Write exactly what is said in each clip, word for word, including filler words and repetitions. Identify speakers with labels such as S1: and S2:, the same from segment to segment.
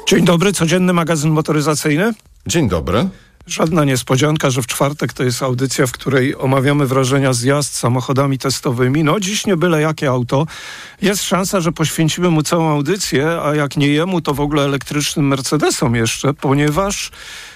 S1: Dzień dobry, codzienny magazyn motoryzacyjny.
S2: Dzień dobry.
S1: Żadna niespodzianka, że w czwartek to jest audycja, w której omawiamy wrażenia z jazd samochodami testowymi. No dziś nie byle jakie auto. Jest szansa, że poświęcimy mu całą audycję, a jak nie jemu, to w ogóle elektrycznym Mercedesom jeszcze, ponieważ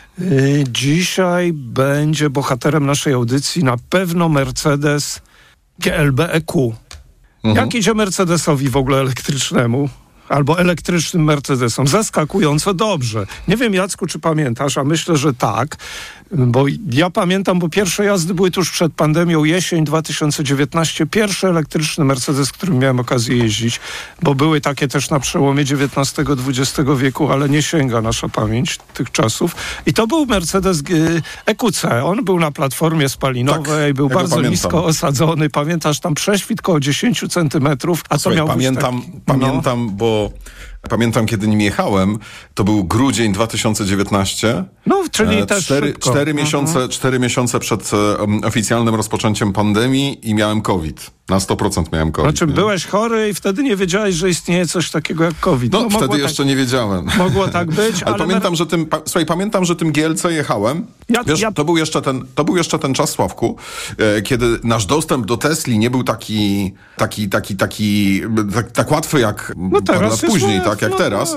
S1: yy, dzisiaj będzie bohaterem naszej audycji na pewno Mercedes G L B E Q. Mhm. Jak idzie Mercedesowi w ogóle elektrycznemu? Albo elektrycznym Mercedesom. Zaskakująco dobrze. Nie wiem, Jacku, czy pamiętasz, a myślę, że tak, bo ja pamiętam, bo pierwsze jazdy były tuż przed pandemią, jesień dwa tysiące dziewiętnasty. Pierwszy elektryczny Mercedes, którym miałem okazję jeździć, bo były takie też na przełomie dziewiętnastego dwudziestego wieku, ale nie sięga nasza pamięć tych czasów. I to był Mercedes E Q C. On był na platformie spalinowej, tak, był ja bardzo nisko osadzony. Pamiętasz, tam prześwit koło dziesięć centymetrów, a
S2: Słuchaj,
S1: to miał
S2: pamiętam,
S1: być taki,
S2: pamiętam, no. bo Pamiętam, kiedy nim jechałem, to był grudzień dwa tysiące dziewiętnasty.
S1: No, czyli e, też
S2: cztery,
S1: szybko.
S2: Cztery miesiące, cztery miesiące przed um, oficjalnym rozpoczęciem pandemii i miałem COVID. Na sto procent miałem COVID.
S1: Znaczy,
S2: nie?
S1: byłeś chory i wtedy nie wiedziałeś, że istnieje coś takiego jak COVID.
S2: No, no wtedy jeszcze tak, nie wiedziałem.
S1: Mogło tak być, ale...
S2: ale pamiętam, mer... że tym, pa, słuchaj, pamiętam, że tym G L C jechałem. Ja, Wiesz, ja... to, był jeszcze ten, to był jeszcze ten czas, Sławku, e, kiedy nasz dostęp do Tesli nie był taki, taki, taki, taki, tak, tak łatwy jak
S1: no
S2: parę lat później,
S1: łatwo,
S2: tak jak
S1: no,
S2: teraz.
S1: No.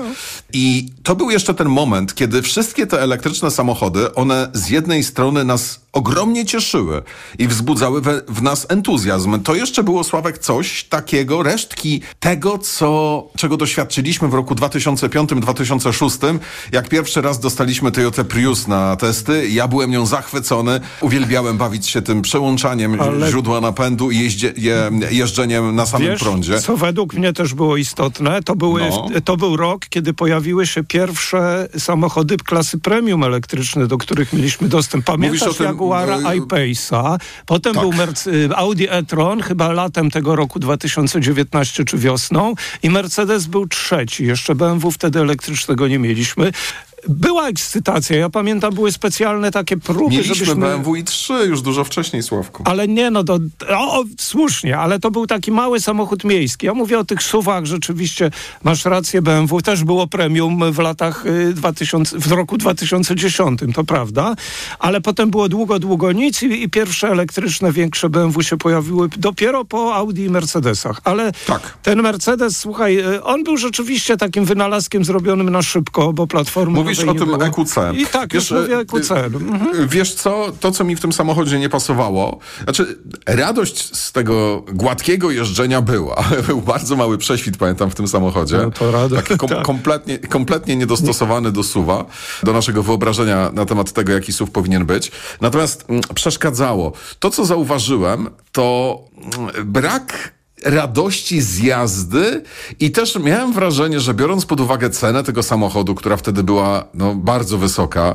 S2: I to był jeszcze ten moment, kiedy wszystkie te elektryczne samochody, one z jednej strony nas ogromnie cieszyły i wzbudzały we, w nas entuzjazm. To jeszcze było, Sławek, coś takiego, resztki tego, co, czego doświadczyliśmy w roku dwa tysiące piątym dwa tysiące szóstym, jak pierwszy raz dostaliśmy Toyotę Prius na testy. Ja byłem nią zachwycony, uwielbiałem bawić się tym przełączaniem Ale... źródła napędu i jeździe, je, jeżdżeniem na samym
S1: Wiesz,
S2: prądzie.
S1: co według mnie też było istotne, to, były, no. to był rok, kiedy pojawiły się pierwsze samochody klasy premium elektryczne, do których mieliśmy dostęp. Pamiętasz tym, Jaguara yy... I-Pace'a, potem tak. był Merc- Audi e-tron, chyba latem tego roku dwa tysiące dziewiętnastego czy wiosną, i Mercedes był trzeci. Jeszcze B M W wtedy elektrycznego nie mieliśmy. Była ekscytacja. Ja pamiętam, były specjalne takie próby,
S2: Mieliśmy
S1: żebyśmy...
S2: B M W i trzy już dużo wcześniej, Sławku.
S1: Ale nie, no to... O, słusznie, ale to był taki mały samochód miejski. Ja mówię o tych suwach, rzeczywiście masz rację, B M W też było premium w latach y, dwutysięcznym, w roku dwa tysiące dziesiątym, to prawda, ale potem było długo, długo nic i, i pierwsze elektryczne, większe B M W się pojawiły dopiero po Audi i Mercedesach. Ale
S2: tak. Ten
S1: Mercedes, słuchaj, on był rzeczywiście takim wynalazkiem zrobionym na szybko, bo platformy
S2: Mówisz o tym
S1: było.
S2: E Q C.
S1: I tak, wiesz, już mówię E Q C. Mhm.
S2: Wiesz co? To, co mi w tym samochodzie nie pasowało, znaczy radość z tego gładkiego jeżdżenia była, ale był bardzo mały prześwit, pamiętam, w tym samochodzie.
S1: No to radość.
S2: Taki kom-
S1: tak.
S2: kompletnie, kompletnie niedostosowany do suwa, do naszego wyobrażenia na temat tego, jaki suw powinien być. Natomiast m, przeszkadzało. To, co zauważyłem, to m, brak radości z jazdy i też miałem wrażenie, że biorąc pod uwagę cenę tego samochodu, która wtedy była no, bardzo wysoka,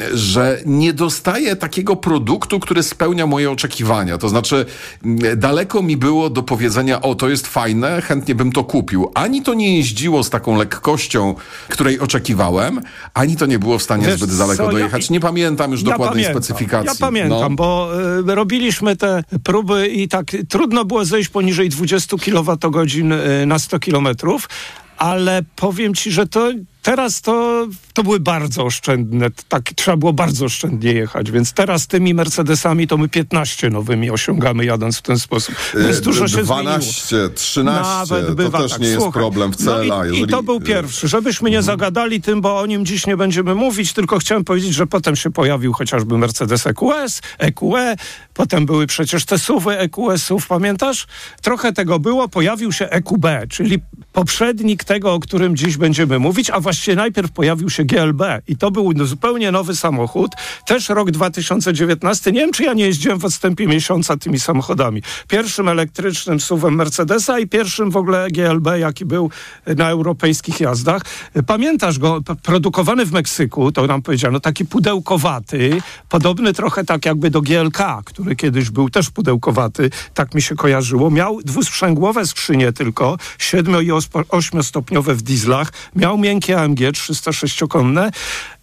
S2: że nie dostaję takiego produktu, który spełnia moje oczekiwania. To znaczy daleko mi było do powiedzenia, o to jest fajne, chętnie bym to kupił. Ani to nie jeździło z taką lekkością, której oczekiwałem, ani to nie było w stanie
S1: Wiesz,
S2: zbyt daleko
S1: co,
S2: dojechać.
S1: Ja,
S2: nie pamiętam już
S1: ja
S2: dokładnej
S1: pamiętam,
S2: specyfikacji.
S1: Ja pamiętam, no. bo y, robiliśmy te próby i tak trudno było zejść poniżej dwudziestu kilowatogodzin na sto kilometrów, ale powiem ci, że to teraz to, to były bardzo oszczędne, tak, trzeba było bardzo oszczędnie jechać, więc teraz tymi Mercedesami to my piętnaście nowymi osiągamy jadąc w ten sposób. Więc dużo się
S2: dwanaście, trzynaście,
S1: Nawet bywa,
S2: to też
S1: tak.
S2: nie jest
S1: Słuchaj,
S2: problem w C L A.
S1: No i,
S2: jeżeli...
S1: I to był pierwszy, żebyśmy nie zagadali tym, bo o nim dziś nie będziemy mówić, tylko chciałem powiedzieć, że potem się pojawił chociażby Mercedes E Q S, E Q E, potem były przecież te suwy E Q S-ów, pamiętasz? Trochę tego było, pojawił się E Q B, czyli poprzednik tego, o którym dziś będziemy mówić, a właściwie najpierw pojawił się G L B i to był zupełnie nowy samochód, też rok dwa tysiące dziewiętnasty. Nie wiem, czy ja nie jeździłem w odstępie miesiąca tymi samochodami. Pierwszym elektrycznym suwem Mercedesa i pierwszym w ogóle G L B, jaki był na europejskich jazdach. Pamiętasz go, produkowany w Meksyku, to nam powiedziano, taki pudełkowaty, podobny trochę tak jakby do G L K, który kiedyś był też pudełkowaty, tak mi się kojarzyło. Miał dwusprzęgłowe skrzynie tylko, siedmiu- i ośmiostopniowe w dieslach, miał miękkie A M G trzysta sześciokonne i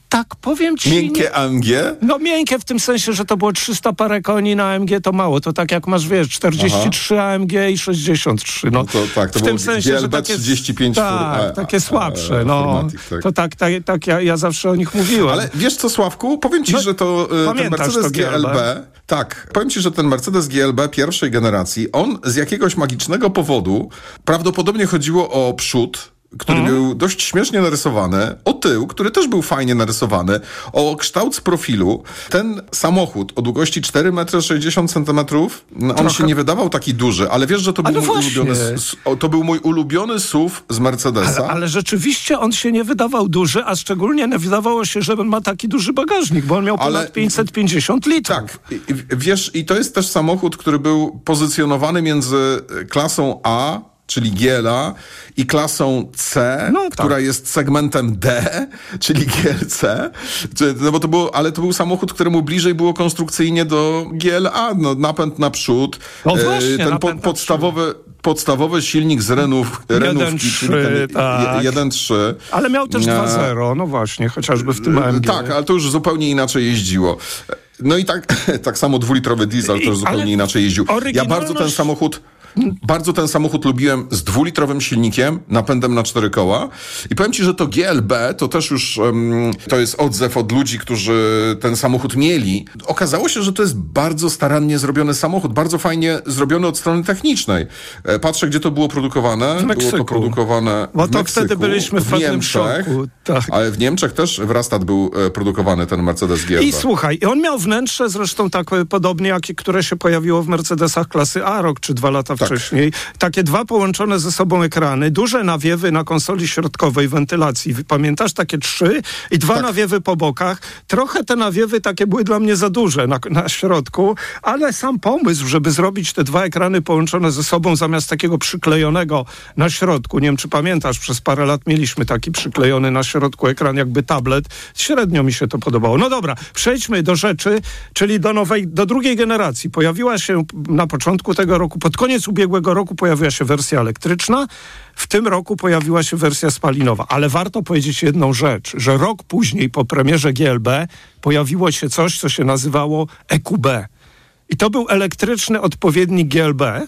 S1: Tak, powiem ci...
S2: Miękkie A M G?
S1: No miękkie w tym sensie, że to było trzysta parę koni, na A M G to mało. To tak jak masz, wiesz, czterdzieści trzy Aha. A M G i sześćdziesiąt trzy. No,
S2: no to tak, to
S1: w
S2: było
S1: tym sensie,
S2: G L B
S1: że takie,
S2: trzydzieści pięć
S1: tak,
S2: for, a,
S1: takie słabsze.
S2: a, a,
S1: no,
S2: tak.
S1: To tak, tak, tak ja, ja zawsze o nich mówiłem.
S2: Ale wiesz co, Sławku? Powiem ci,
S1: no,
S2: że to ten Mercedes G L B... Tak, powiem ci, że ten Mercedes G L B pierwszej generacji, on z jakiegoś magicznego powodu, prawdopodobnie chodziło o przód, który mm. był dość śmiesznie narysowany, o tył, który też był fajnie narysowany, o kształt z profilu. Ten samochód o długości cztery metry sześćdziesiąt centymetrów, on Trochę... się nie wydawał taki duży, ale wiesz, że to był, mój ulubiony, to był mój ulubiony S U V z Mercedesa.
S1: Ale, ale rzeczywiście on się nie wydawał duży, a szczególnie nie wydawało się, że on ma taki duży bagażnik, bo on miał ponad ale... pięćset pięćdziesiąt litrów.
S2: Tak, I, wiesz, i to jest też samochód, który był pozycjonowany między klasą A, czyli G L A, i klasą C, no, która tak. jest segmentem D, czyli G L C. No bo to było, ale to był samochód, któremu bliżej było konstrukcyjnie do G L A. No, napęd naprzód.
S1: No właśnie,
S2: ten po, podstawowy, podstawowy silnik z Renów, Renówki, czyli ten tak. jeden trzy.
S1: Ale miał też dwa zero, no właśnie, chociażby w tym A M G.
S2: Tak, ale to już zupełnie inaczej jeździło. No i tak, tak samo dwulitrowy diesel też zupełnie ale inaczej jeździł. Ja bardzo ten samochód... Bardzo ten samochód lubiłem z dwulitrowym silnikiem, napędem na cztery koła. I powiem ci, że to G L B, to też już um, to jest odzew od ludzi, którzy ten samochód mieli. Okazało się, że to jest bardzo starannie zrobiony samochód, bardzo fajnie zrobiony od strony technicznej. Patrzę, gdzie to było produkowane.
S1: W Meksyku.
S2: Było to produkowane
S1: Bo
S2: w
S1: to
S2: Meksyku,
S1: wtedy byliśmy w, w pewnym
S2: Niemczech,
S1: szoku. Tak.
S2: Ale w Niemczech też w Rastatt był produkowany ten Mercedes G L B.
S1: I słuchaj, on miał wnętrze zresztą tak podobnie, jak które się pojawiło w Mercedesach klasy A rok czy dwa lata tak. wcześniej. Takie dwa połączone ze sobą ekrany, duże nawiewy na konsoli środkowej, wentylacji. Pamiętasz? Takie trzy i dwa tak. nawiewy po bokach. Trochę te nawiewy takie były dla mnie za duże na, na środku, ale sam pomysł, żeby zrobić te dwa ekrany połączone ze sobą zamiast takiego przyklejonego na środku. Nie wiem, czy pamiętasz, przez parę lat mieliśmy taki przyklejony na środku ekran, jakby tablet. Średnio mi się to podobało. No dobra, przejdźmy do rzeczy, czyli do nowej, do drugiej generacji. Pojawiła się na początku tego roku, pod koniec ubiegłego roku pojawiła się wersja elektryczna, w tym roku pojawiła się wersja spalinowa. Ale warto powiedzieć jedną rzecz, że rok później po premierze G L B pojawiło się coś, co się nazywało E Q B. I to był elektryczny odpowiednik G L B.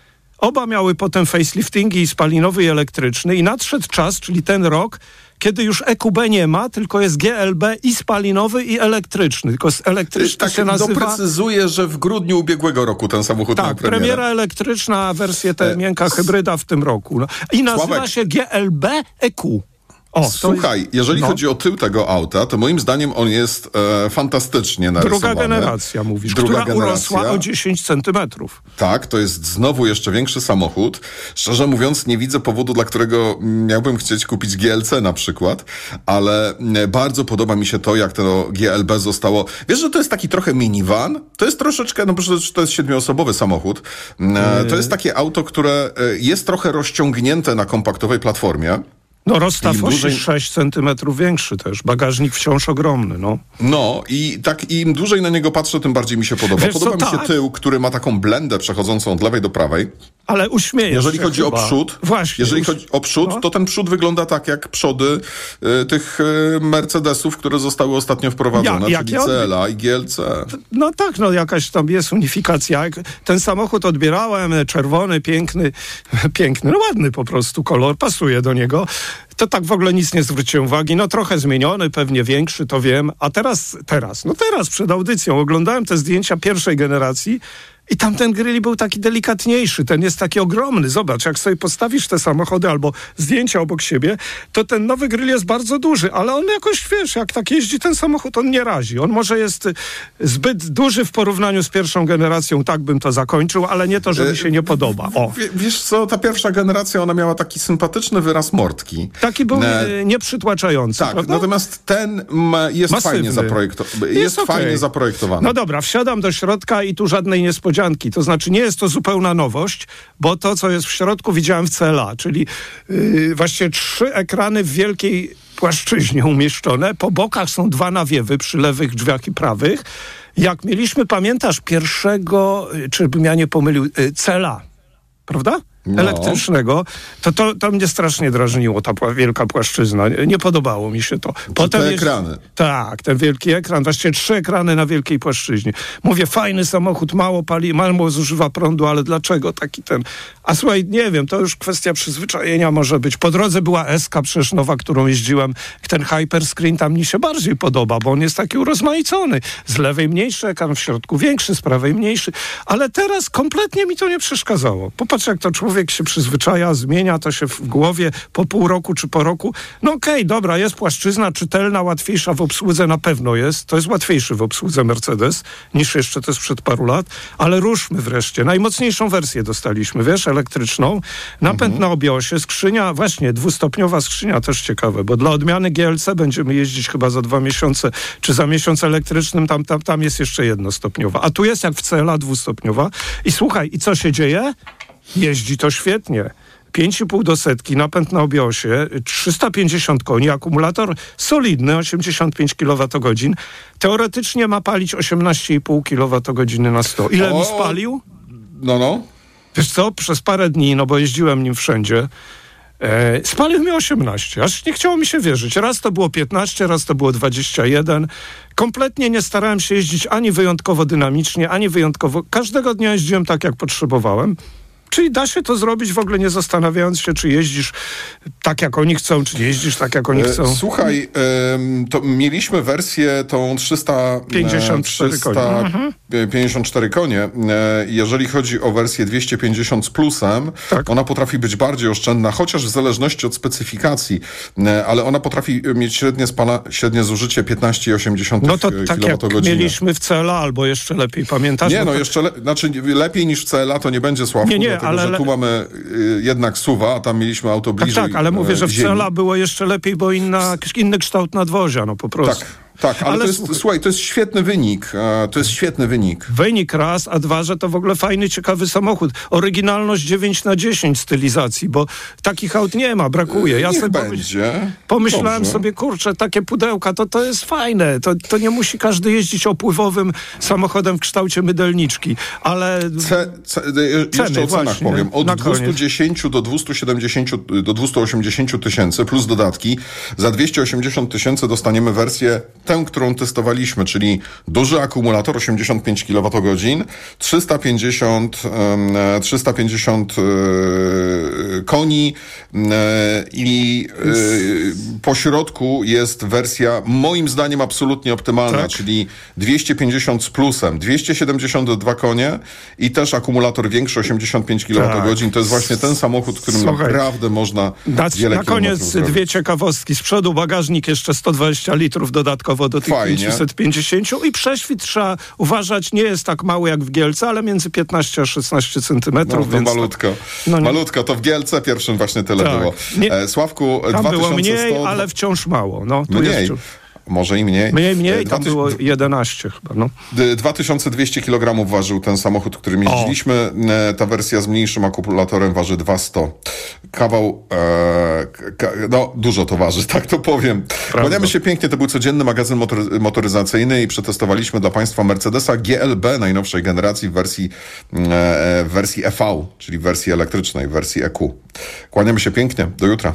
S1: Oba miały potem faceliftingi, i spalinowy, i elektryczny. I nadszedł czas, czyli ten rok, kiedy już E Q B nie ma, tylko jest G L B i spalinowy, i elektryczny. Tylko elektryczny
S2: tak,
S1: się nazywa...
S2: Doprecyzuję, że w grudniu ubiegłego roku ten samochód
S1: tak,
S2: miał premierę.
S1: premiera elektryczna, a wersję tę e... miękka hybryda w tym roku. No. I nazywa Sławek. się G L B E Q. O,
S2: Słuchaj, jest, jeżeli no. chodzi o tył tego auta, to moim zdaniem on jest e, fantastycznie narysowany.
S1: Druga generacja, mówisz,
S2: Druga
S1: która
S2: generacja.
S1: urosła o dziesięć centymetrów.
S2: Tak, to jest znowu jeszcze większy samochód. Szczerze mówiąc, nie widzę powodu, dla którego miałbym chcieć kupić G L C na przykład, ale bardzo podoba mi się to, jak to G L B zostało... Wiesz, że to jest taki trochę minivan? To jest troszeczkę, no przecież to jest siedmioosobowy samochód. E, to jest takie auto, które jest trochę rozciągnięte na kompaktowej platformie.
S1: No rozstaw osi dłużej... sześć centymetrów większy też. Bagażnik wciąż ogromny, no.
S2: No i tak im dłużej na niego patrzę, tym bardziej mi się podoba.
S1: Wiesz
S2: podoba
S1: co,
S2: mi się
S1: tak.
S2: tył, który ma taką blendę przechodzącą od lewej do prawej.
S1: Ale uśmiejesz
S2: Jeżeli
S1: się
S2: chodzi
S1: chyba.
S2: o przód,
S1: Właśnie,
S2: jeżeli
S1: uś...
S2: chodzi o przód, no. to ten przód wygląda tak jak przody y, tych y, Mercedesów, które zostały ostatnio wprowadzone, ja, czyli C L A i G L C.
S1: No tak, no jakaś tam jest unifikacja. Ten samochód odbierałem, czerwony, piękny, piękny, no ładny po prostu kolor, pasuje do niego. To tak w ogóle nic nie zwróciłem uwagi. No trochę zmieniony, pewnie większy, to wiem. A teraz, teraz, no teraz przed audycją oglądałem te zdjęcia pierwszej generacji i tamten grill był taki delikatniejszy, ten jest taki ogromny. Zobacz, jak sobie postawisz te samochody albo zdjęcia obok siebie, to ten nowy grill jest bardzo duży, ale on jakoś, wiesz, jak tak jeździ ten samochód, on nie razi. On może jest zbyt duży w porównaniu z pierwszą generacją, tak bym to zakończył, ale nie to, że mi się nie podoba. O.
S2: W, wiesz co, ta pierwsza generacja, ona miała taki sympatyczny wyraz mordki.
S1: Taki był e... nieprzytłaczający,
S2: Tak,
S1: prawda?
S2: natomiast ten ma, jest, fajnie, zaprojekto- jest, jest okay. fajnie zaprojektowany.
S1: No dobra, wsiadam do środka i tu żadnej niespodzianki. To znaczy nie jest to zupełna nowość, bo to, co jest w środku, widziałem w C L A, czyli yy, właściwie trzy ekrany w wielkiej płaszczyźnie umieszczone. Po bokach są dwa nawiewy przy lewych drzwiach i prawych. Jak mieliśmy, pamiętasz, pierwszego, czy bym ja nie pomylił, yy, C L A, prawda? no. elektrycznego, to, to to mnie strasznie drażniło, ta pła- wielka płaszczyzna. Nie, nie podobało mi się to.
S2: Potem te
S1: jest,
S2: ekrany.
S1: Tak, ten wielki ekran, właściwie trzy ekrany na wielkiej płaszczyźnie. Mówię, fajny samochód, mało pali, mało zużywa prądu, ale dlaczego taki ten... A słuchaj, nie wiem, to już kwestia przyzwyczajenia może być. Po drodze była S-ka przecież nowa, którą jeździłem. Ten Hyperscreen tam mi się bardziej podoba, bo on jest taki urozmaicony. Z lewej mniejszy ekran, w środku większy, z prawej mniejszy. Ale teraz kompletnie mi to nie przeszkadzało. Popatrz, jak to człowiek się przyzwyczaja, zmienia to się w głowie po pół roku czy po roku. No okej, okay, dobra, jest płaszczyzna czytelna, łatwiejsza w obsłudze na pewno jest. To jest łatwiejszy w obsłudze Mercedes niż jeszcze to sprzed paru lat. Ale ruszmy wreszcie. Najmocniejszą wersję dostaliśmy, wiesz, elektryczną. Napęd mhm. na obiosie, skrzynia, właśnie dwustopniowa skrzynia, też ciekawe, bo dla odmiany G L C będziemy jeździć chyba za dwa miesiące, czy za miesiąc elektrycznym, tam, tam, tam jest jeszcze jednostopniowa. A tu jest jak w C L A dwustopniowa. I słuchaj, i co się dzieje? Jeździ to świetnie. pięć i pół do setki, napęd na obiosie, trzysta pięćdziesiąt koni, akumulator solidny, osiemdziesiąt pięć kilowatogodzin. Teoretycznie ma palić osiemnaście i pół kilowatogodziny na sto. Ile o, mi spalił?
S2: No, no.
S1: Wiesz co, przez parę dni, no bo jeździłem nim wszędzie, e, spalił mi osiemnaście. Aż nie chciało mi się wierzyć. Raz to było piętnaście, raz to było dwadzieścia jeden. Kompletnie nie starałem się jeździć ani wyjątkowo dynamicznie, ani wyjątkowo... Każdego dnia jeździłem tak, jak potrzebowałem. Czyli da się to zrobić w ogóle nie zastanawiając się, czy jeździsz tak, jak oni chcą, czy jeździsz tak, jak oni chcą.
S2: Słuchaj, to mieliśmy wersję tą trzysta pięćdziesiąt cztery konie. Jeżeli chodzi o wersję dwieście pięćdziesiąt z plusem, tak. Ona potrafi być bardziej oszczędna, chociaż w zależności od specyfikacji, ale ona potrafi mieć średnie, spala, średnie zużycie piętnaście i osiemdziesiąt kilowatogodzin.
S1: No to tak jak mieliśmy w C L A, albo jeszcze lepiej, pamiętasz?
S2: Nie, no
S1: to...
S2: jeszcze le... znaczy lepiej niż w C L A to nie będzie, Sławku. Nie, nie, dlatego, ale... że tu mamy y, jednak suwa, a tam mieliśmy auto bliżej.
S1: Tak, tak, ale mówię, że w C L A było jeszcze lepiej, bo inna, inny kształt nadwozia, no po prostu.
S2: Tak. Tak, ale, ale to jest, słuchaj, słuchaj, to jest świetny wynik. To jest świetny wynik.
S1: Wynik raz, a dwa, że to w ogóle fajny, ciekawy samochód. Oryginalność dziewięć na dziesięć stylizacji, bo takich aut nie ma, brakuje. Ja
S2: Niech
S1: sobie
S2: będzie.
S1: Pomyślałem
S2: Dobrze.
S1: sobie, kurczę, takie pudełka, to, to jest fajne. To, to nie musi każdy jeździć opływowym samochodem w kształcie mydelniczki, ale...
S2: Ce, ce, jeszcze ceny, o cenach właśnie, powiem. Od dwieście dziesięć do dwieście siedemdziesiąt do dwieście osiemdziesiąt tysięcy plus dodatki. Za dwieście osiemdziesiąt tysięcy dostaniemy wersję tę, którą testowaliśmy, czyli duży akumulator, osiemdziesiąt pięć kilowatogodzin, trzysta pięćdziesiąt, trzysta pięćdziesiąt koni i po środku jest wersja moim zdaniem absolutnie optymalna, tak. Czyli dwieście pięćdziesiąt z plusem, dwieście siedemdziesiąt dwa konie i też akumulator większy, osiemdziesiąt pięć kilowatogodzin. Tak. To jest właśnie ten samochód, którym Słuchaj, naprawdę można na, wiele
S1: na koniec
S2: zrobić.
S1: Dwie ciekawostki. Z przodu bagażnik jeszcze sto dwadzieścia litrów dodatkowo do tych
S2: Fajnie.
S1: pięćset pięćdziesiąt i prześwit trzeba uważać, nie jest tak mały jak w G L C, ale między piętnaście a szesnaście centymetrów.
S2: No to
S1: więc
S2: malutko.
S1: To, no
S2: malutko, to w G L C pierwszym właśnie tyle
S1: tak.
S2: było.
S1: Nie,
S2: e, Sławku,
S1: tam
S2: dwa tysiące sto...
S1: było mniej, ale wciąż mało. No, tu
S2: mniej.
S1: Jest...
S2: Może i mniej.
S1: Mniej, mniej, tam było jedenaście chyba, no.
S2: dwa tysiące dwieście kilogramów ważył ten samochód, którym jeździliśmy. O. Ta wersja z mniejszym akumulatorem waży dwieście sto. Kawał, e, ka, no dużo to waży, tak to powiem. Kłaniamy się pięknie, to był codzienny magazyn motor, motoryzacyjny i przetestowaliśmy dla Państwa Mercedesa G L B najnowszej generacji w wersji, e, w wersji E V, czyli w wersji elektrycznej, w wersji E Q. Kłaniamy się pięknie, do jutra.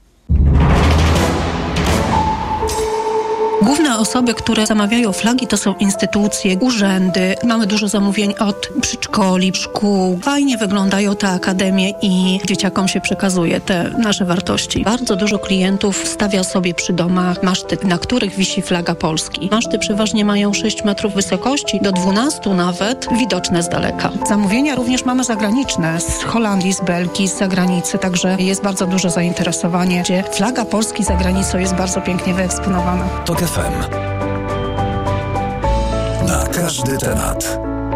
S3: Główne osoby, które zamawiają flagi, to są instytucje, urzędy. Mamy dużo zamówień od przedszkoli, szkół. Fajnie wyglądają te akademie i dzieciakom się przekazuje te nasze wartości. Bardzo dużo klientów stawia sobie przy domach maszty, na których wisi flaga Polski. Maszty przeważnie mają sześć metrów wysokości, do dwunastu nawet, widoczne z daleka. Zamówienia również mamy zagraniczne, z Holandii, z Belgii, z zagranicy, także jest bardzo duże zainteresowanie, gdzie flaga Polski za granicą jest bardzo pięknie wyeksponowana.
S4: Tok F M. Na każdy temat.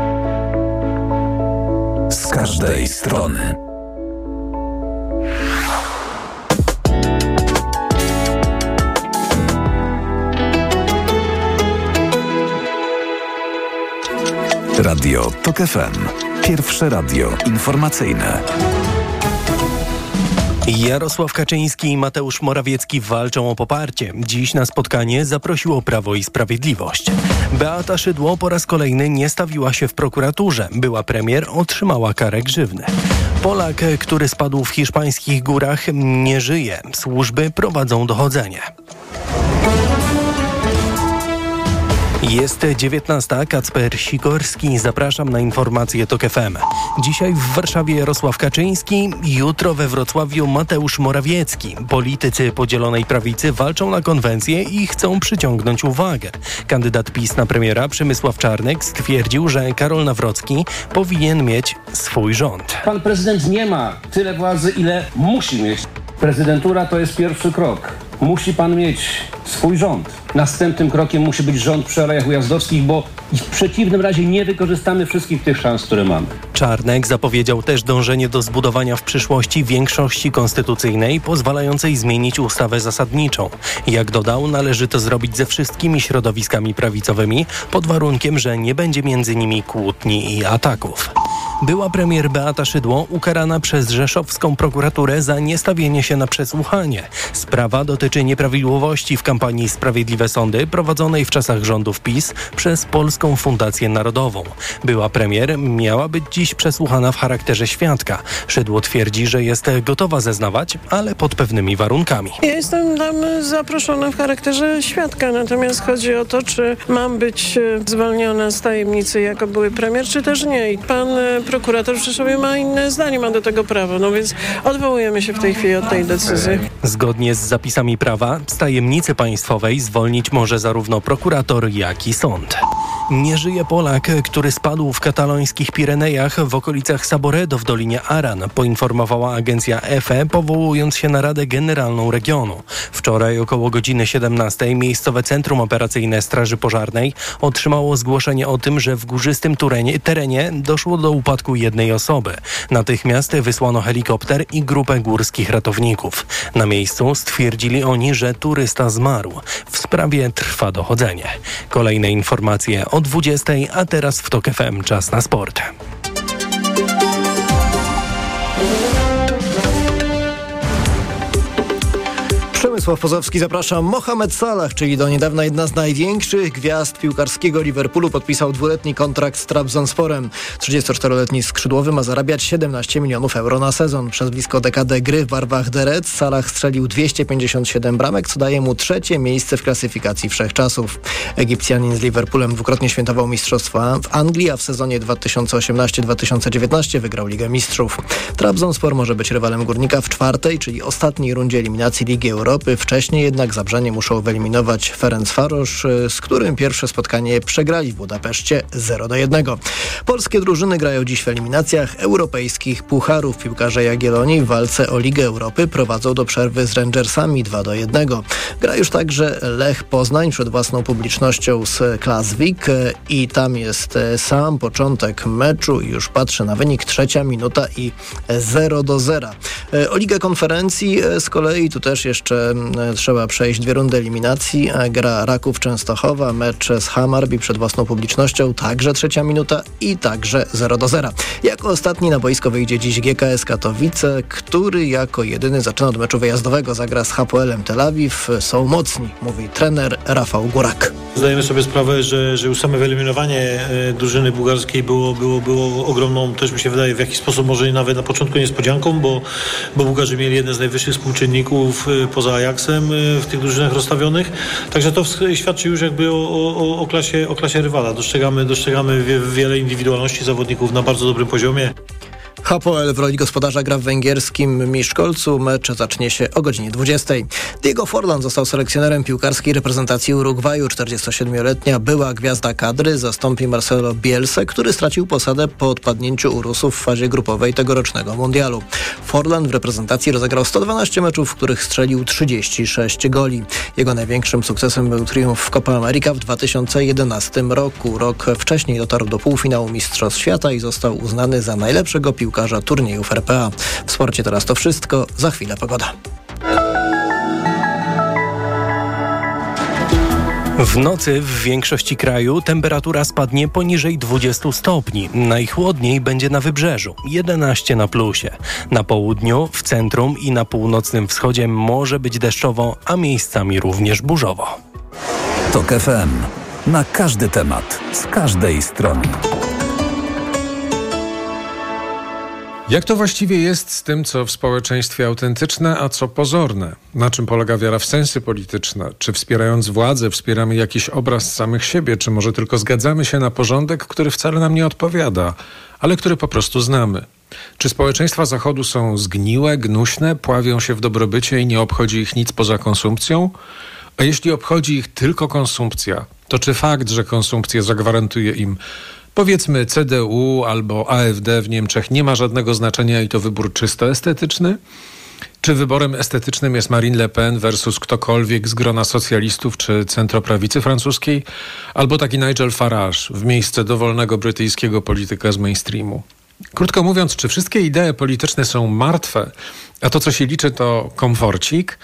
S4: Z każdej strony. Radio Tok F M. Pierwsze radio informacyjne.
S5: Jarosław Kaczyński i Mateusz Morawiecki walczą o poparcie. Dziś na spotkanie zaprosiło Prawo i Sprawiedliwość. Beata Szydło po raz kolejny nie stawiła się w prokuraturze. Była premier otrzymała karę grzywny. Polak, który spadł w hiszpańskich górach, nie żyje. Służby prowadzą dochodzenie. Jest dziewiętnasta, Kacper Sikorski. Zapraszam na informacje TOK F M. Dzisiaj w Warszawie Jarosław Kaczyński, jutro we Wrocławiu Mateusz Morawiecki. Politycy Podzielonej Prawicy walczą na konwencję i chcą przyciągnąć uwagę. Kandydat PiS na premiera Przemysław Czarnek stwierdził, że Karol Nawrocki powinien mieć swój rząd.
S6: Pan prezydent nie ma tyle władzy, ile musi mieć. Prezydentura to jest pierwszy krok. Musi pan mieć swój rząd. Następnym krokiem musi być rząd przy Alejach Ujazdowskich, bo w przeciwnym razie nie wykorzystamy wszystkich tych szans, które mamy.
S5: Czarnek zapowiedział też dążenie do zbudowania w przyszłości większości konstytucyjnej pozwalającej zmienić ustawę zasadniczą. Jak dodał, należy to zrobić ze wszystkimi środowiskami prawicowymi, pod warunkiem, że nie będzie między nimi kłótni i ataków. Była premier Beata Szydło ukarana przez rzeszowską prokuraturę za niestawienie się na przesłuchanie. Sprawa dotyczy nieprawidłowości w kampanii Sprawiedliwe Sądy prowadzonej w czasach rządów PiS przez Polską Fundację Narodową. Była premier miała być dziś przesłuchana w charakterze świadka. Szydło twierdzi, że jest gotowa zeznawać, ale pod pewnymi warunkami.
S7: Ja jestem tam zaproszona w charakterze świadka, natomiast chodzi o to, czy mam być zwolniona z tajemnicy jako były premier, czy też nie. I pan prokurator w Rzeszowie ma inne zdanie, ma do tego prawo, no więc odwołujemy się w tej chwili od tej decyzji.
S5: Zgodnie z zapisami prawa z tajemnicy państwowej zwolnić może zarówno prokurator, jak i sąd. Nie żyje Polak, który spadł w katalońskich Pirenejach w okolicach Saboredo w Dolinie Aran, poinformowała agencja E F E, powołując się na Radę Generalną Regionu. Wczoraj około godziny siedemnastej miejscowe Centrum Operacyjne Straży Pożarnej otrzymało zgłoszenie o tym, że w górzystym terenie, terenie doszło do upadku jednej osoby. Natychmiast wysłano helikopter i grupę górskich ratowników. Na miejscu stwierdzili oni, że turysta zmarł. W sprawie trwa dochodzenie. Kolejne informacje o dwudziestej, a teraz w TOK F M czas na sport.
S8: Przemysław Pozowski, zapraszam. Mohamed Salah, czyli do niedawna jedna z największych gwiazd piłkarskiego Liverpoolu, podpisał dwuletni kontrakt z Trabzonsporem. trzydziestoczteroletni skrzydłowy ma zarabiać siedemnaście milionów euro na sezon. Przez blisko dekadę gry w barwach The Reds Salah strzelił dwieście pięćdziesiąt siedem bramek, co daje mu trzecie miejsce w klasyfikacji wszechczasów. Egipcjanin z Liverpoolem dwukrotnie świętował mistrzostwa w Anglii, a w sezonie dwa tysiące osiemnasty dwa tysiące dziewiętnasty wygrał Ligę Mistrzów. Trabzonspor może być rywalem Górnika w czwartej, czyli ostatniej rundzie eliminacji Ligi Europy. Wcześniej jednak Zabrzanie muszą wyeliminować Ferencvaros, z którym pierwsze spotkanie przegrali w Budapeszcie zero do jednego. Polskie drużyny grają dziś w eliminacjach europejskich pucharów. Piłkarze Jagiellonii w walce o Ligę Europy prowadzą do przerwy z Rangersami dwa do jednego. Gra już także Lech Poznań przed własną publicznością z Klasvik i tam jest sam początek meczu i już patrzę na wynik, trzecia minuta i zero do zera. O Ligę Konferencji z kolei tu też jeszcze trzeba przejść dwie rundy eliminacji. Gra Raków Częstochowa, mecz z Hammarby przed własną publicznością, także trzecia minuta i także zero do zera. Jako ostatni na boisko wyjdzie dziś G K S Katowice, który jako jedyny zaczyna od meczu wyjazdowego. Zagra z Hapoelem Tel Awiw. Są mocni, mówi trener Rafał Górak.
S9: Zdajemy sobie sprawę, że, że już same wyeliminowanie e, drużyny bułgarskiej było, było, było ogromną, też mi się wydaje, w jakiś sposób może nawet na początku niespodzianką, bo, bo Bułgarzy mieli jeden z najwyższych współczynników e, poza Ajaxem e, w tych drużynach rozstawionych. Także to świadczy już jakby o, o, o, klasie, o klasie rywala. Dostrzegamy, dostrzegamy wie, wiele indywidualności zawodników na bardzo dobrym poziomie.
S8: Hapoel w roli gospodarza gra w węgierskim Miszkolcu. Mecz zacznie się o godzinie dwudziestej. Diego Forlan został selekcjonerem piłkarskiej reprezentacji Urugwaju. czterdziestosiedmioletnia była gwiazda kadry zastąpi Marcelo Bielsę, który stracił posadę po odpadnięciu u Rusów w fazie grupowej tegorocznego mundialu. Forlan w reprezentacji rozegrał sto dwanaście meczów, w których strzelił trzydzieści sześć goli. Jego największym sukcesem był triumf w Copa America w dwa tysiące jedenastym roku. Rok wcześniej dotarł do półfinału Mistrzostw Świata i został uznany za najlepszego piłkarza turniejów R P A. W sporcie teraz to wszystko, za chwilę pogoda.
S5: W nocy w większości kraju temperatura spadnie poniżej dwudziestu stopni. Najchłodniej będzie na wybrzeżu, jedenaście na plusie. Na południu, w centrum i na północnym wschodzie może być deszczowo, a miejscami również burzowo.
S4: Tok F M. Na każdy temat, z każdej strony.
S10: Jak to właściwie jest z tym, co w społeczeństwie autentyczne, a co pozorne? Na czym polega wiara w sensy polityczne? Czy wspierając władzę wspieramy jakiś obraz samych siebie? Czy może tylko zgadzamy się na porządek, który wcale nam nie odpowiada, ale który po prostu znamy? Czy społeczeństwa Zachodu są zgniłe, gnuśne, pławią się w dobrobycie i nie obchodzi ich nic poza konsumpcją? A jeśli obchodzi ich tylko konsumpcja, to czy fakt, że konsumpcja zagwarantuje im powiedzmy C D U albo A F D w Niemczech nie ma żadnego znaczenia i to wybór czysto estetyczny? Czy wyborem estetycznym jest Marine Le Pen versus ktokolwiek z grona socjalistów czy centroprawicy francuskiej? Albo taki Nigel Farage w miejsce dowolnego brytyjskiego polityka z mainstreamu? Krótko mówiąc, czy wszystkie idee polityczne są martwe, a to, co się liczy, to komforcik?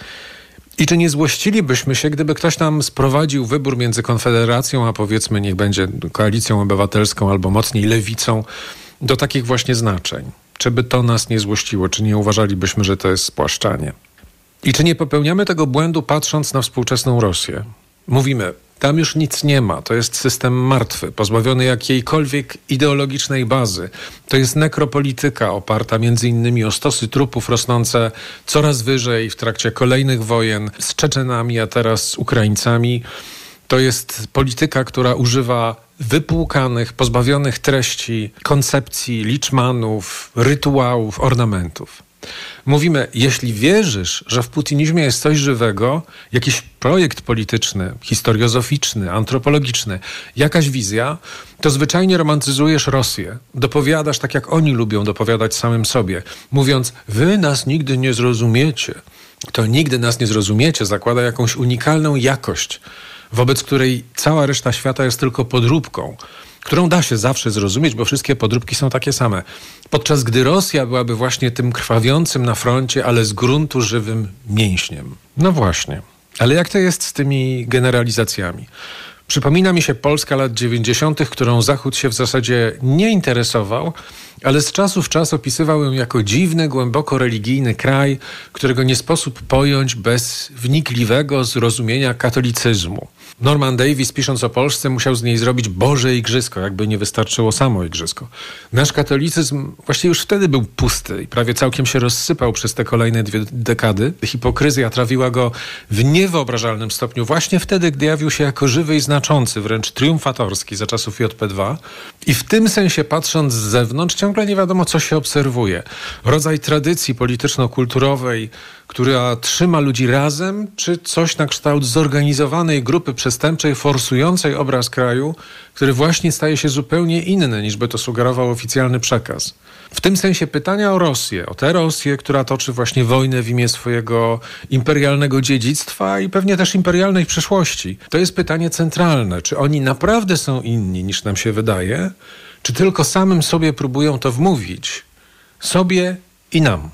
S10: I czy nie złościlibyśmy się, gdyby ktoś nam sprowadził wybór między Konfederacją, a powiedzmy niech będzie Koalicją Obywatelską albo mocniej Lewicą, do takich właśnie znaczeń? Czy by to nas nie złościło? Czy nie uważalibyśmy, że to jest spłaszczanie? I czy nie popełniamy tego błędu, patrząc na współczesną Rosję? Mówimy, tam już nic nie ma. To jest system martwy, pozbawiony jakiejkolwiek ideologicznej bazy. To jest nekropolityka oparta między innymi o stosy trupów rosnące coraz wyżej w trakcie kolejnych wojen z Czeczenami, a teraz z Ukraińcami. To jest polityka, która używa wypłukanych, pozbawionych treści, koncepcji, liczmanów, rytuałów, ornamentów. Mówimy, jeśli wierzysz, że w putinizmie jest coś żywego, jakiś projekt polityczny, historiozoficzny, antropologiczny, jakaś wizja, to zwyczajnie romantyzujesz Rosję. Dopowiadasz tak, jak oni lubią dopowiadać samym sobie, mówiąc, wy nas nigdy nie zrozumiecie. To nigdy nas nie zrozumiecie zakłada jakąś unikalną jakość, wobec której cała reszta świata jest tylko podróbką, którą da się zawsze zrozumieć, bo wszystkie podróbki są takie same. Podczas gdy Rosja byłaby właśnie tym krwawiącym na froncie, ale z gruntu żywym mięśniem. No właśnie. Ale jak to jest z tymi generalizacjami? Przypomina mi się Polska lat dziewięćdziesiątych, którą Zachód się w zasadzie nie interesował, ale z czasu w czas opisywał ją jako dziwny, głęboko religijny kraj, którego nie sposób pojąć bez wnikliwego zrozumienia katolicyzmu. Norman Davies, pisząc o Polsce, musiał z niej zrobić Boże Igrzysko, jakby nie wystarczyło samo Igrzysko. Nasz katolicyzm właściwie już wtedy był pusty i prawie całkiem się rozsypał przez te kolejne dwie dekady. Hipokryzja trawiła go w niewyobrażalnym stopniu właśnie wtedy, gdy jawił się jako żywy i znaczący, wręcz triumfatorski za czasów J P dwa. I w tym sensie, patrząc z zewnątrz, ciągle nie wiadomo, co się obserwuje. Rodzaj tradycji polityczno-kulturowej, która trzyma ludzi razem, czy coś na kształt zorganizowanej grupy przestępczej forsującej obraz kraju, który właśnie staje się zupełnie inny, niż by to sugerował oficjalny przekaz. W tym sensie pytania o Rosję, o tę Rosję, która toczy właśnie wojnę w imię swojego imperialnego dziedzictwa i pewnie też imperialnej przyszłości, to jest pytanie centralne. Czy oni naprawdę są inni, niż nam się wydaje, czy tylko samym sobie próbują to wmówić? Sobie i nam.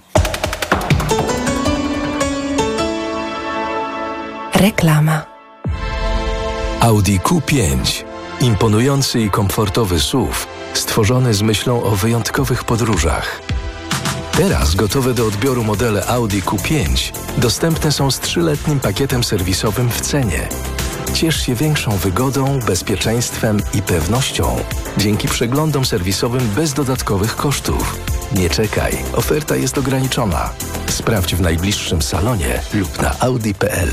S11: Reklama.
S4: Audi Q pięć. Imponujący i komfortowy S U V, stworzony z myślą o wyjątkowych podróżach. Teraz gotowe do odbioru modele Audi Q pięć dostępne są z trzyletnim pakietem serwisowym w cenie. Ciesz się większą wygodą, bezpieczeństwem i pewnością dzięki przeglądom serwisowym bez dodatkowych kosztów. Nie czekaj, oferta jest ograniczona. Sprawdź w najbliższym salonie lub na audi kropka p l.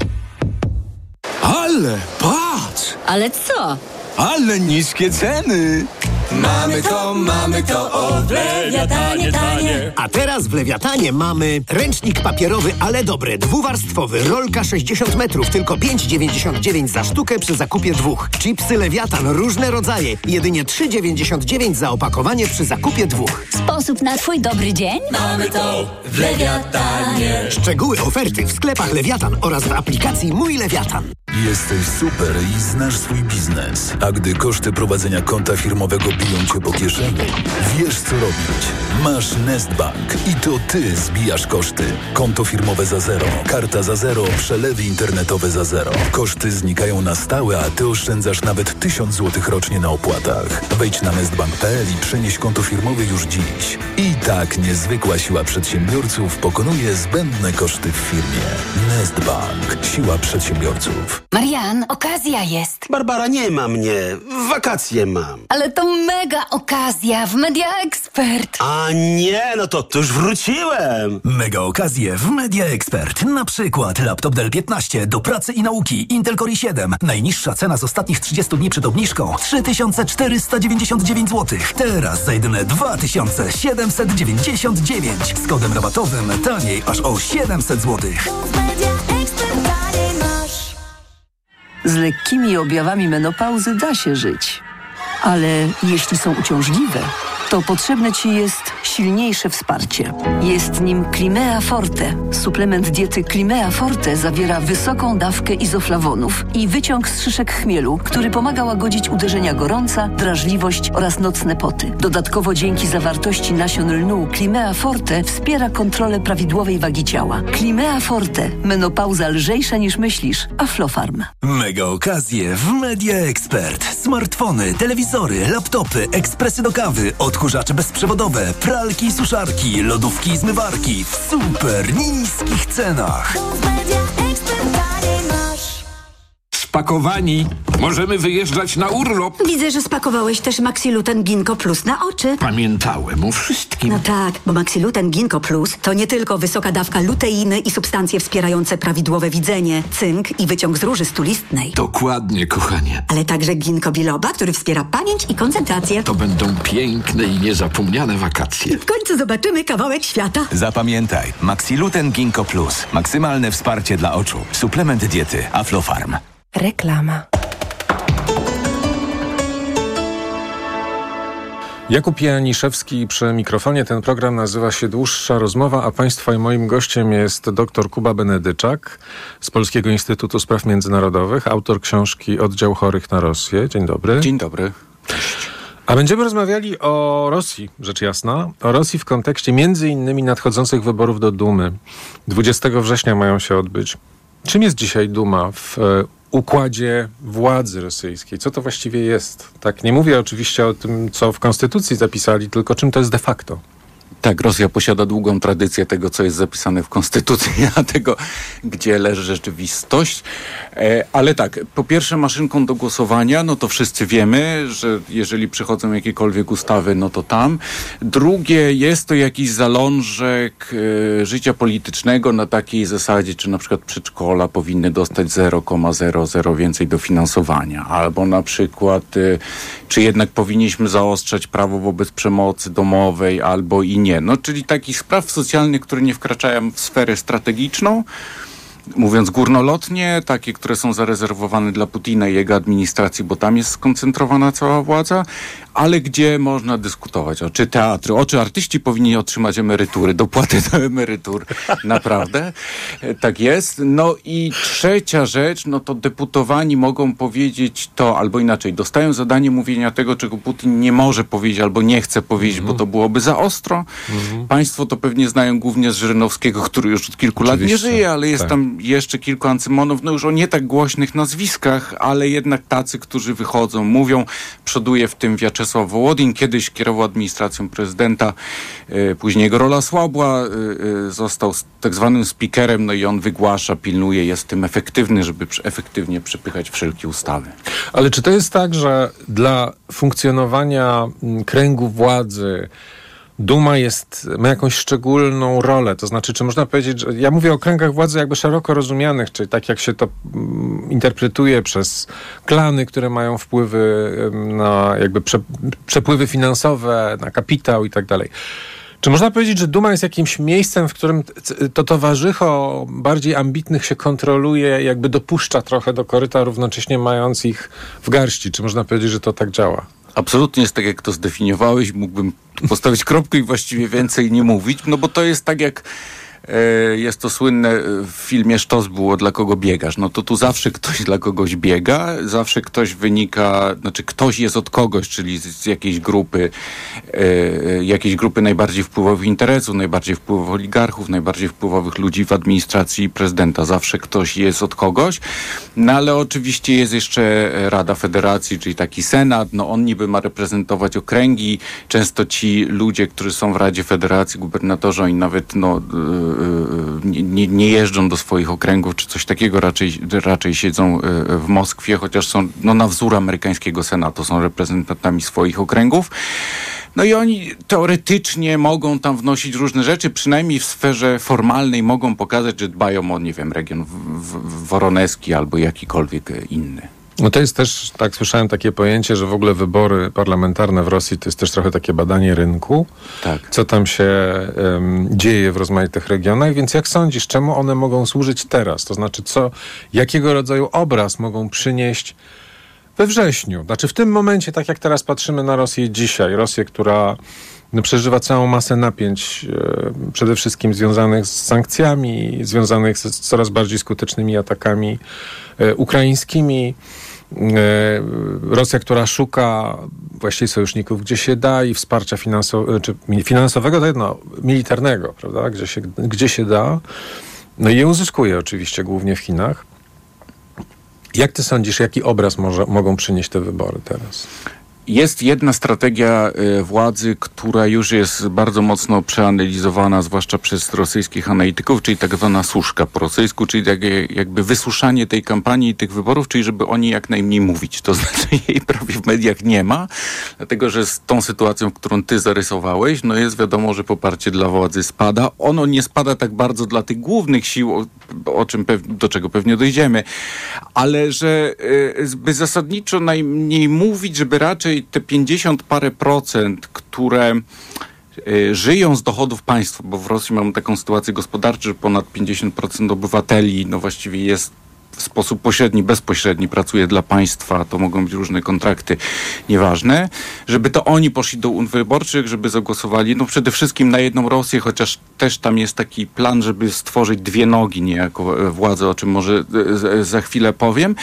S12: Ale patrz!
S11: Ale co?
S12: Ale niskie ceny!
S13: Mamy to, mamy to, o, w Lewiatanie tanie.
S14: A teraz w Lewiatanie mamy ręcznik papierowy, ale dobry, dwuwarstwowy, rolka sześćdziesiąt metrów, tylko pięć dziewięćdziesiąt dziewięć za sztukę przy zakupie dwóch. Chipsy Lewiatan, różne rodzaje, jedynie trzy dziewięćdziesiąt dziewięć za opakowanie przy zakupie dwóch.
S11: Sposób na twój dobry dzień?
S13: Mamy to w Lewiatanie.
S14: Szczegóły oferty w sklepach Lewiatan oraz w aplikacji Mój Lewiatan.
S15: Jesteś super i znasz swój biznes. A gdy koszty prowadzenia konta firmowego biją cię po kieszeni, wiesz co robić. Masz Nestbank i to ty zbijasz koszty. Konto firmowe za zero, karta za zero, przelewy internetowe za zero. Koszty znikają na stałe, a ty oszczędzasz nawet tysiąc złotych rocznie na opłatach. Wejdź na nestbank kropka p l i przenieś konto firmowe już dziś. I tak niezwykła siła przedsiębiorców pokonuje zbędne koszty w firmie. Nestbank. Siła przedsiębiorców.
S11: Marian, okazja jest.
S16: Barbara, nie ma mnie. Wakacje mam.
S11: Ale to mega okazja w Media Expert.
S16: A nie, no to, to już wróciłem.
S17: Mega okazje w Media Expert. Na przykład laptop Dell piętnaście do pracy i nauki. Intel Core i siedem. Najniższa cena z ostatnich trzydziestu dni przed obniżką. trzy tysiące czterysta dziewięćdziesiąt dziewięć złotych. Teraz za jedyne dwa tysiące siedemset dziewięćdziesiąt dziewięć. Z kodem rabatowym taniej aż o siedemset złotych.
S18: Z lekkimi objawami menopauzy da się żyć. Ale jeśli są uciążliwe, to potrzebne Ci jest silniejsze wsparcie. Jest nim Climea Forte. Suplement diety Climea Forte zawiera wysoką dawkę izoflawonów i wyciąg z szyszek chmielu, który pomaga łagodzić uderzenia gorąca, drażliwość oraz nocne poty. Dodatkowo dzięki zawartości nasion lnu Climea Forte wspiera kontrolę prawidłowej wagi ciała. Climea Forte. Menopauza lżejsza niż myślisz. Aflofarm.
S17: Mega okazje w Media Expert. Smartfony, telewizory, laptopy, ekspresy do kawy, odkurzacze bezprzewodowe, pralki i suszarki, lodówki i zmywarki w super niskich cenach.
S12: Spakowani. Możemy wyjeżdżać na urlop.
S19: Widzę, że spakowałeś też Maxiluten Ginkgo Plus na oczy.
S12: Pamiętałem o wszystkim.
S19: No tak, bo Maxiluten Ginkgo Plus to nie tylko wysoka dawka luteiny i substancje wspierające prawidłowe widzenie, cynk i wyciąg z róży stulistnej.
S12: Dokładnie, kochanie.
S19: Ale także ginkgo biloba, który wspiera pamięć i koncentrację.
S12: To będą piękne i niezapomniane wakacje.
S19: W końcu zobaczymy kawałek świata.
S20: Zapamiętaj, Maxiluten Ginkgo Plus. Maksymalne wsparcie dla oczu. Suplement diety Aflofarm.
S11: Reklama.
S10: Jakub Janiszewski przy mikrofonie. Ten program nazywa się Dłuższa Rozmowa, a Państwa i moim gościem jest dr Kuba Benedyczak z Polskiego Instytutu Spraw Międzynarodowych, autor książki Oddział chorych na Rosję. Dzień dobry.
S21: Dzień dobry.
S10: A będziemy rozmawiali o Rosji, rzecz jasna, o Rosji w kontekście między innymi nadchodzących wyborów do Dumy. dwudziestego września mają się odbyć. Czym jest dzisiaj Duma w układzie władzy rosyjskiej? Co to właściwie jest? Tak, nie mówię oczywiście o tym, co w konstytucji zapisali, tylko czym to jest de facto.
S21: Tak, Rosja posiada długą tradycję tego, co jest zapisane w konstytucji, a tego, gdzie leży rzeczywistość. E, ale tak, po pierwsze maszynką do głosowania, no to wszyscy wiemy, że jeżeli przychodzą jakiekolwiek ustawy, no to tam. Drugie, jest to jakiś zalążek e, życia politycznego na takiej zasadzie, czy na przykład przedszkola powinny dostać zero przecinek zero zero więcej dofinansowania, albo na przykład e, czy jednak powinniśmy zaostrzać prawo wobec przemocy domowej, albo i nie. No, czyli takich spraw socjalnych, które nie wkraczają w sferę strategiczną, mówiąc górnolotnie, takie, które są zarezerwowane dla Putina i jego administracji, bo tam jest skoncentrowana cała władza, ale gdzie można dyskutować, o czy teatry, o czy artyści powinni otrzymać emerytury, dopłaty do emerytur. Naprawdę. Tak jest. No i trzecia rzecz, no to deputowani mogą powiedzieć to, albo inaczej, dostają zadanie mówienia tego, czego Putin nie może powiedzieć, albo nie chce powiedzieć, mm. bo to byłoby za ostro. Mm. Państwo to pewnie znają głównie z Żyrynowskiego, który już od kilku Oczywiście. lat nie żyje, ale jest tak. tam jeszcze kilku Ancymonów, no już o nie tak głośnych nazwiskach, ale jednak tacy, którzy wychodzą, mówią, przoduje w tym Wiaczesław Wołodin, kiedyś kierował administracją prezydenta, y, później jego rola słabła, y, y, został tak zwanym speakerem, no i on wygłasza, pilnuje, jest tym efektywny, żeby przy, efektywnie przepychać wszelkie ustawy.
S10: Ale czy to jest tak, że dla funkcjonowania kręgu władzy Duma jest, ma jakąś szczególną rolę? To znaczy, czy można powiedzieć, że ja mówię o kręgach władzy jakby szeroko rozumianych, czyli tak jak się to mm, interpretuje przez klany, które mają wpływy na jakby prze, przepływy finansowe, na kapitał i tak dalej. Czy można powiedzieć, że Duma jest jakimś miejscem, w którym to towarzycho bardziej ambitnych się kontroluje, jakby dopuszcza trochę do koryta, równocześnie mając ich w garści? Czy można powiedzieć, że to tak działa?
S21: Absolutnie jest tak, jak to zdefiniowałeś. Mógłbym postawić kropkę i właściwie więcej nie mówić, no bo to jest tak jak jest to słynne w filmie Sztos było, dla kogo biegasz. No to tu zawsze ktoś dla kogoś biega, zawsze ktoś wynika, znaczy ktoś jest od kogoś, czyli z, z jakiejś grupy, e, jakiejś grupy najbardziej wpływowych interesów, najbardziej wpływowych oligarchów, najbardziej wpływowych ludzi w administracji prezydenta. Zawsze ktoś jest od kogoś. No ale oczywiście jest jeszcze Rada Federacji, czyli taki Senat. No on niby ma reprezentować okręgi. Często ci ludzie, którzy są w Radzie Federacji, gubernatorzy, oni nawet no, yy, nie, nie jeżdżą do swoich okręgów, czy coś takiego. Raczej, raczej siedzą yy, w Moskwie, chociaż są no, na wzór amerykańskiego Senatu, są reprezentantami swoich okręgów. No i oni teoretycznie mogą tam wnosić różne rzeczy, przynajmniej w sferze formalnej mogą pokazać, że dbają o, nie wiem, region w, w, woroneski albo jakikolwiek inny.
S10: No to jest też, tak słyszałem, takie pojęcie, że w ogóle wybory parlamentarne w Rosji to jest też trochę takie badanie rynku,
S21: tak.
S10: Co tam się um, dzieje w rozmaitych regionach, więc jak sądzisz, czemu one mogą służyć teraz? To znaczy, co, jakiego rodzaju obraz mogą przynieść we wrześniu? Znaczy w tym momencie, tak jak teraz patrzymy na Rosję dzisiaj, Rosję, która no, przeżywa całą masę napięć, e, przede wszystkim związanych z sankcjami, związanych z coraz bardziej skutecznymi atakami e, ukraińskimi. E, Rosja, która szuka właściwie sojuszników, gdzie się da, i wsparcia finansow- czy finansowego, to jedno, militarnego, prawda, gdzie się, gdzie się da. No i je uzyskuje oczywiście głównie w Chinach. Jak ty sądzisz, jaki obraz może, mogą przynieść te wybory teraz?
S21: Jest jedna strategia y, władzy, która już jest bardzo mocno przeanalizowana, zwłaszcza przez rosyjskich analityków, czyli tak zwana suszka po rosyjsku, czyli tak, jakby wysuszanie tej kampanii i tych wyborów, czyli żeby o niej jak najmniej mówić. To znaczy jej prawie w mediach nie ma, dlatego że z tą sytuacją, którą ty zarysowałeś, no jest wiadomo, że poparcie dla władzy spada. Ono nie spada tak bardzo dla tych głównych sił, o, o czym pew- do czego pewnie dojdziemy, ale że y, by zasadniczo najmniej mówić, żeby raczej te pięćdziesiąt parę procent, które y, żyją z dochodów państwa, bo w Rosji mamy taką sytuację gospodarczą, że ponad pięćdziesiąt procent obywateli no właściwie jest w sposób pośredni, bezpośredni pracuje dla państwa, to mogą być różne kontrakty, nieważne, żeby to oni poszli do urn wyborczych, żeby zagłosowali, no przede wszystkim na jedną Rosję, chociaż też tam jest taki plan, żeby stworzyć dwie nogi niejako władzę, o czym może za chwilę powiem.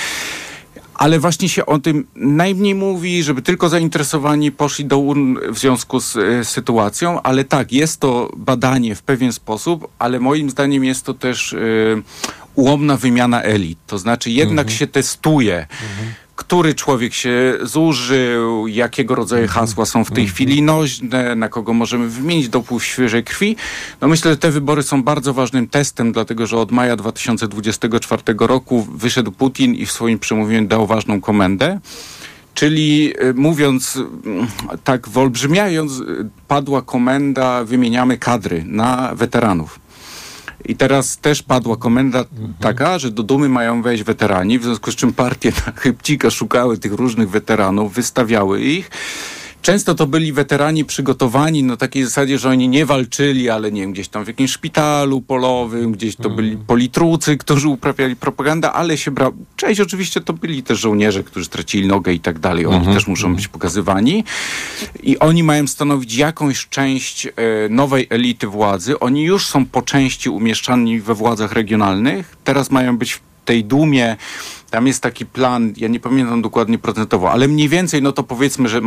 S21: Ale właśnie się o tym najmniej mówi, żeby tylko zainteresowani poszli do urn w związku z y, sytuacją, ale tak, jest to badanie w pewien sposób, ale moim zdaniem jest to też y, ułomna wymiana elit. To znaczy jednak mhm. się testuje, mhm. który człowiek się zużył, jakiego rodzaju hasła są w tej mhm. chwili nośne, na kogo możemy wymienić dopływ świeżej krwi. No myślę, że te wybory są bardzo ważnym testem, dlatego że od maja dwa tysiące dwudziestego czwartego roku wyszedł Putin i w swoim przemówieniu dał ważną komendę. Czyli mówiąc, tak wyolbrzymiając, padła komenda, wymieniamy kadry na weteranów. I teraz też padła komenda mhm. taka, że do Dumy mają wejść weterani, w związku z czym partie na chybcika szukały tych różnych weteranów, wystawiały ich. Często to byli weterani przygotowani na takiej zasadzie, że oni nie walczyli, ale nie wiem, gdzieś tam w jakimś szpitalu polowym, gdzieś to byli politrucy, którzy uprawiali propagandę, ale się brał. Część oczywiście to byli też żołnierze, którzy stracili nogę i tak dalej. Oni mhm. też muszą być pokazywani. I oni mają stanowić jakąś część e, nowej elity władzy. Oni już są po części umieszczani we władzach regionalnych. Teraz mają być w tej Dumie. Tam jest taki plan, ja nie pamiętam dokładnie procentowo, ale mniej więcej, no to powiedzmy, że